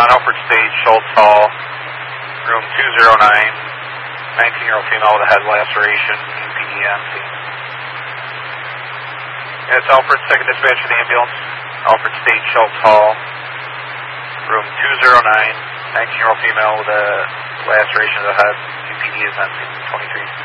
Alfred State, Schultz Hall, room 209, 19-year-old female with a head laceration, UPD on scene. Yeah, it's Alfred, second dispatch for the ambulance. Alfred State, Schultz Hall, room 209, 19-year-old female with a laceration of the head, UPD is on scene, 23.